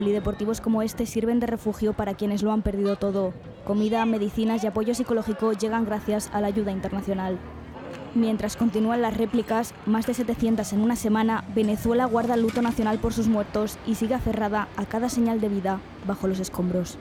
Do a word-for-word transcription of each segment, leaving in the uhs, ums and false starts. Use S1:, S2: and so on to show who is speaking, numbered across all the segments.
S1: Polideportivos como este sirven de refugio para quienes lo han perdido todo. Comida, medicinas y apoyo psicológico llegan gracias a la ayuda internacional. Mientras continúan las réplicas, más de setecientas en una semana, Venezuela guarda el luto nacional por sus muertos y sigue aferrada a cada señal de vida bajo los escombros.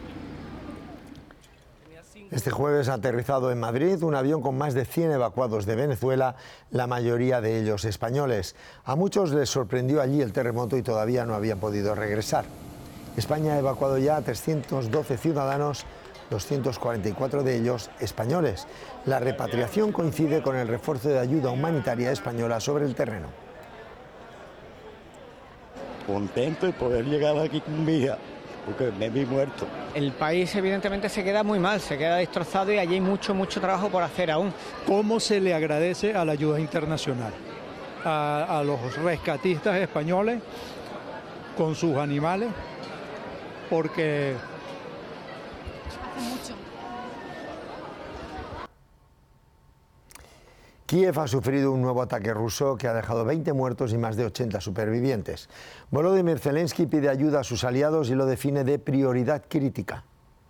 S2: Este jueves ha aterrizado en Madrid un avión con más de cien evacuados de Venezuela, la mayoría de ellos españoles. A muchos les sorprendió allí el terremoto y todavía no habían podido regresar. España ha evacuado ya a trescientos doce ciudadanos, doscientos cuarenta y cuatro de ellos españoles. La repatriación coincide con el refuerzo de ayuda humanitaria española sobre el terreno.
S3: Contento de poder llegar aquí con vida, porque me vi muerto.
S4: El país evidentemente se queda muy mal, se queda destrozado y allí hay mucho, mucho trabajo por hacer aún.
S5: ¿Cómo se le agradece a la ayuda internacional? A, a los rescatistas españoles con sus animales, porque
S6: mucho.
S2: Kiev ha sufrido un nuevo ataque ruso que ha dejado veinte muertos y más de ochenta supervivientes. Volodymyr Zelensky pide ayuda a sus aliados y lo define de prioridad crítica.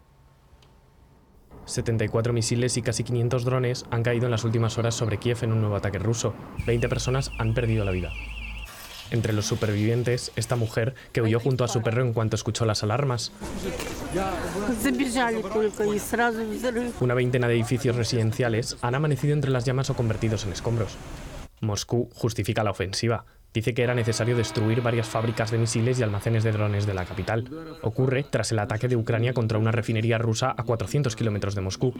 S7: setenta y cuatro misiles y casi quinientos drones han caído en las últimas horas sobre Kiev en un nuevo ataque ruso. veinte personas han perdido la vida. Entre los supervivientes, esta mujer que huyó junto a su perro en cuanto escuchó las alarmas. Una veintena de edificios residenciales han amanecido entre las llamas o convertidos en escombros. Moscú justifica la ofensiva. Dice que era necesario destruir varias fábricas de misiles y almacenes de drones de la capital. Ocurre tras el ataque de Ucrania contra una refinería rusa a cuatrocientos kilómetros de Moscú.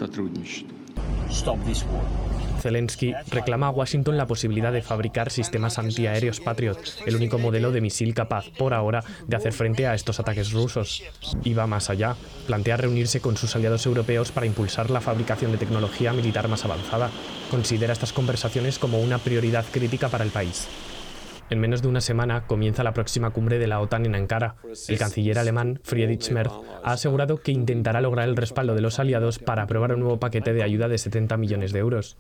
S7: Zelensky reclama a Washington la posibilidad de fabricar sistemas antiaéreos Patriot, el único modelo de misil capaz, por ahora, de hacer frente a estos ataques rusos. Y va más allá. Plantea reunirse con sus aliados europeos para impulsar la fabricación de tecnología militar más avanzada. Considera estas conversaciones como una prioridad crítica para el país. En menos de una semana comienza la próxima cumbre de la OTAN en Ankara. El canciller alemán Friedrich Merz ha asegurado que intentará lograr el respaldo de los aliados para aprobar un nuevo paquete de ayuda de setenta millones de euros.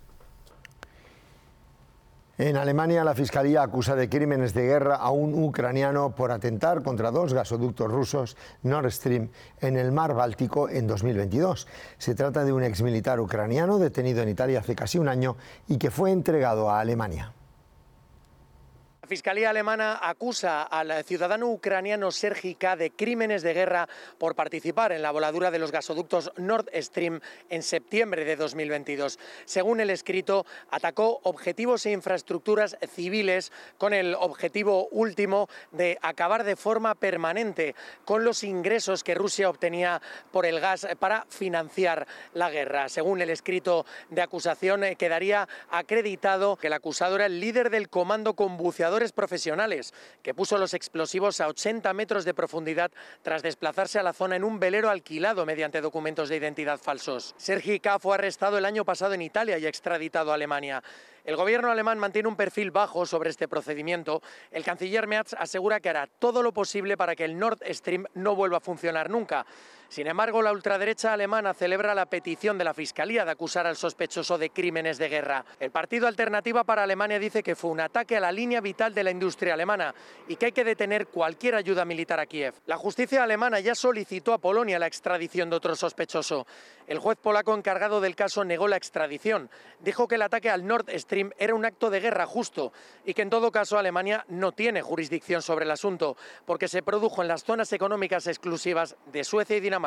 S2: En Alemania, la Fiscalía acusa de crímenes de guerra a un ucraniano por atentar contra dos gasoductos rusos Nord Stream en el mar Báltico en dos mil veintidós. Se trata de un exmilitar ucraniano detenido en Italia hace casi un año y que fue entregado a Alemania.
S8: La Fiscalía alemana acusa al ciudadano ucraniano Serhii K. de crímenes de guerra por participar en la voladura de los gasoductos Nord Stream en septiembre de dos mil veintidós. Según el escrito, atacó objetivos e infraestructuras civiles con el objetivo último de acabar de forma permanente con los ingresos que Rusia obtenía por el gas para financiar la guerra. Según el escrito de acusación, quedaría acreditado que el acusado era el líder del comando con buceadores profesionales, que puso los explosivos a ochenta metros de profundidad tras desplazarse a la zona en un velero alquilado mediante documentos de identidad falsos. Serhii K. fue arrestado el año pasado en Italia y extraditado a Alemania. El gobierno alemán mantiene un perfil bajo sobre este procedimiento. El canciller Merz asegura que hará todo lo posible para que el Nord Stream no vuelva a funcionar nunca. Sin embargo, la ultraderecha alemana celebra la petición de la Fiscalía de acusar al sospechoso de crímenes de guerra. El partido Alternativa para Alemania dice que fue un ataque a la línea vital de la industria alemana y que hay que detener cualquier ayuda militar a Kiev. La justicia alemana ya solicitó a Polonia la extradición de otro sospechoso. El juez polaco encargado del caso negó la extradición. Dijo que el ataque al Nord Stream era un acto de guerra justo y que en todo caso Alemania no tiene jurisdicción sobre el asunto porque se produjo en las zonas económicas exclusivas de Suecia y Dinamarca.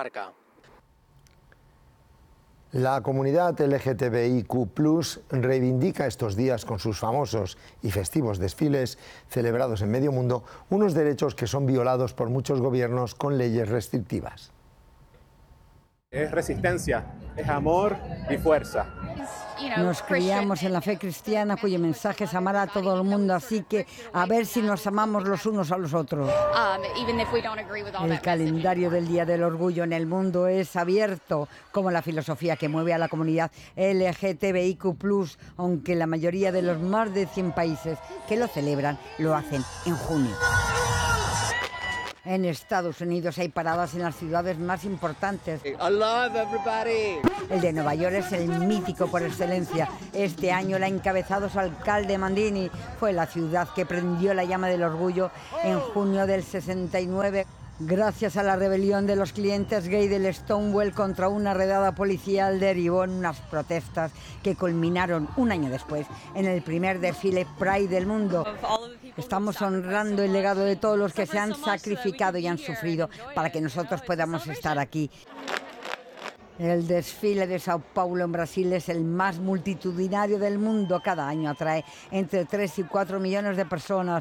S2: La comunidad L G T B I Q plus, reivindica estos días con sus famosos y festivos desfiles celebrados en medio mundo unos derechos que son violados por muchos gobiernos con leyes restrictivas.
S9: Es resistencia, es amor y fuerza.
S10: Nos criamos en la fe cristiana cuyo mensaje es amar a todo el mundo, así que a ver si nos amamos los unos a los otros. El calendario del Día del Orgullo en el mundo es abierto, como la filosofía que mueve a la comunidad L G T B I Q plus, aunque la mayoría de los más de cien países que lo celebran lo hacen en junio. En Estados Unidos hay paradas en las ciudades más importantes. El de Nueva York es el mítico por excelencia. Este año la ha encabezado su alcalde Mandini. Fue la ciudad que prendió la llama del orgullo en junio del sesenta y nueve. Gracias a la rebelión de los clientes gay del Stonewall contra una redada policial, derivó en unas protestas que culminaron un año después en el primer desfile Pride del mundo. Estamos honrando el legado de todos los que se han sacrificado y han sufrido para que nosotros podamos estar aquí. El desfile de Sao Paulo en Brasil es el más multitudinario del mundo. Cada año atrae entre tres y cuatro millones de personas.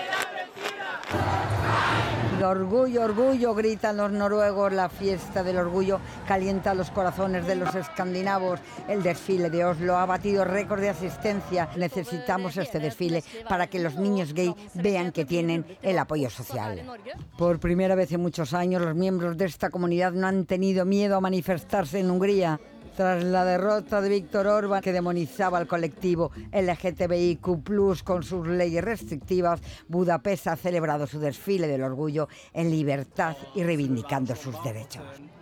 S10: Orgullo, orgullo, gritan los noruegos. La fiesta del orgullo calienta los corazones de los escandinavos. El desfile de Oslo ha batido récord de asistencia. Necesitamos este desfile para que los niños gay vean que tienen el apoyo social. Por primera vez en muchos años, los miembros de esta comunidad no han tenido miedo a manifestarse en Hungría. Tras la derrota de Víctor Orbán, que demonizaba al colectivo L G T B I Q plus, con sus leyes restrictivas, Budapest ha celebrado su desfile del orgullo en libertad y reivindicando sus derechos.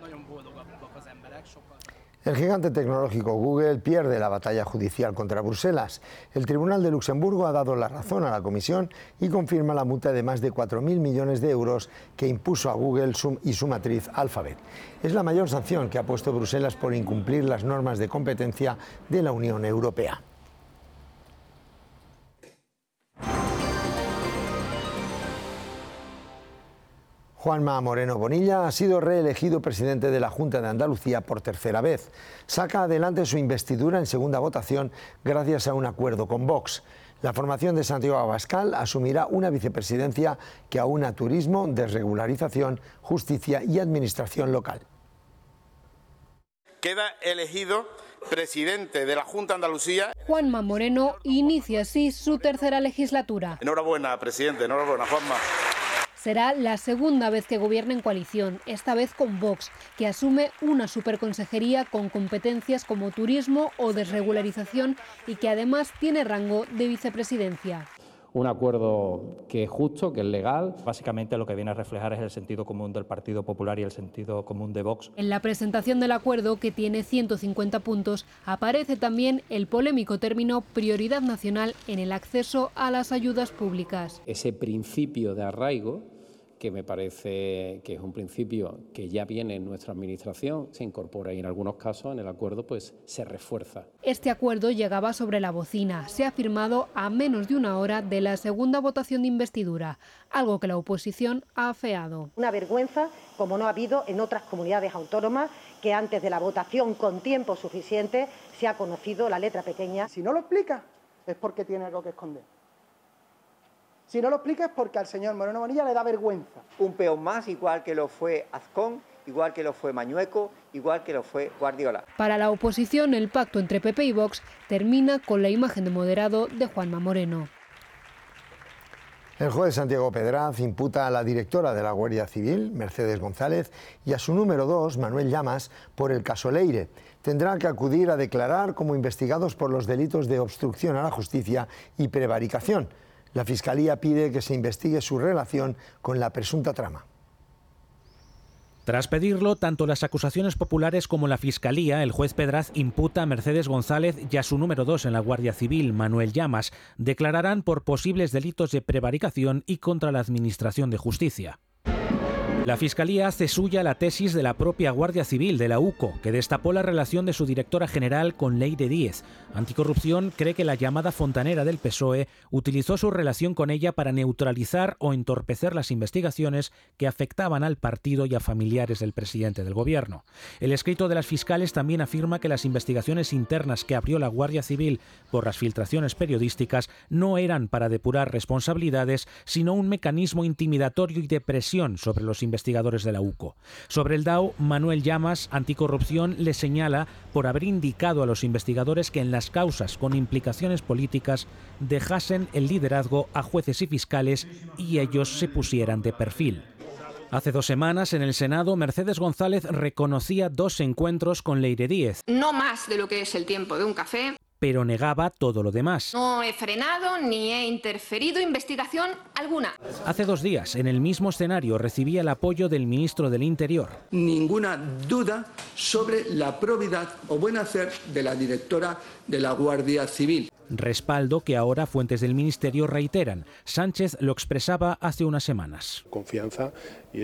S2: El gigante tecnológico Google pierde la batalla judicial contra Bruselas. El Tribunal de Luxemburgo ha dado la razón a la Comisión y confirma la multa de más de cuatro mil millones de euros que impuso a Google y su matriz Alphabet. Es la mayor sanción que ha puesto Bruselas por incumplir las normas de competencia de la Unión Europea. Juanma Moreno Bonilla ha sido reelegido presidente de la Junta de Andalucía por tercera vez. Saca adelante su investidura en segunda votación gracias a un acuerdo con Vox. La formación de Santiago Abascal asumirá una vicepresidencia que aúna turismo, desregularización, justicia y administración local.
S6: Queda elegido presidente de la Junta de Andalucía.
S11: Juanma Moreno inicia así su tercera legislatura.
S6: Enhorabuena, presidente, enhorabuena, Juanma.
S11: Será la segunda vez que gobierna en coalición, esta vez con Vox, que asume una superconsejería con competencias como turismo o desregularización y que además tiene rango de vicepresidencia.
S12: Un acuerdo que es justo, que es legal. Básicamente lo que viene a reflejar es el sentido común del Partido Popular y el sentido común de Vox.
S11: En la presentación del acuerdo, que tiene ciento cincuenta puntos, aparece también el polémico término prioridad nacional en el acceso a las ayudas públicas.
S13: Ese principio de arraigo, que me parece que es un principio que ya viene en nuestra administración, se incorpora y en algunos casos en el acuerdo pues se refuerza.
S11: Este acuerdo llegaba sobre la bocina. Se ha firmado a menos de una hora de la segunda votación de investidura, algo que la oposición ha afeado.
S14: Una vergüenza, como no ha habido en otras comunidades autónomas, que antes de la votación con tiempo suficiente se ha conocido la letra pequeña.
S15: Si no lo explica es porque tiene algo que esconder. Si no lo explica es porque al señor Moreno Bonilla le da vergüenza.
S16: Un peón más, igual que lo fue Azcón, igual que lo fue Mañueco, igual que lo fue Guardiola.
S11: Para la oposición, el pacto entre P P y Vox termina con la imagen de moderado de Juanma Moreno.
S2: El juez Santiago Pedraz imputa a la directora de la Guardia Civil, Mercedes González, y a su número dos, Manuel Llamas, por el caso Leire. Tendrán que acudir a declarar como investigados por los delitos de obstrucción a la justicia y prevaricación. La Fiscalía pide que se investigue su relación con la presunta trama.
S17: Tras pedirlo, tanto las acusaciones populares como la Fiscalía, el juez Pedraz imputa a Mercedes González y a su número dos en la Guardia Civil, Manuel Llamas, declararán por posibles delitos de prevaricación y contra la Administración de Justicia. La Fiscalía hace suya la tesis de la propia Guardia Civil, de la U C O, que destapó la relación de su directora general con Leire Díez. Anticorrupción cree que la llamada fontanera del P S O E utilizó su relación con ella para neutralizar o entorpecer las investigaciones que afectaban al partido y a familiares del presidente del gobierno. El escrito de las fiscales también afirma que las investigaciones internas que abrió la Guardia Civil por las filtraciones periodísticas no eran para depurar responsabilidades, sino un mecanismo intimidatorio y de presión sobre los investigadores investigadores de la U C O. Sobre el D A O, Manuel Llamas, Anticorrupción, le señala por haber indicado a los investigadores que en las causas con implicaciones políticas dejasen el liderazgo a jueces y fiscales y ellos se pusieran de perfil. Hace dos semanas, en el Senado, Mercedes González reconocía dos encuentros con Leire Díez.
S18: No más de lo que es el tiempo de un café.
S17: pero negaba todo lo demás.
S18: No he frenado ni he interferido investigación alguna.
S17: Hace dos días, en el mismo escenario, recibía el apoyo del ministro del Interior.
S19: Ninguna duda sobre la probidad o buen hacer de la directora de la Guardia Civil.
S17: Respaldo que ahora fuentes del Ministerio reiteran. Sánchez lo expresaba hace unas semanas.
S20: Confianza y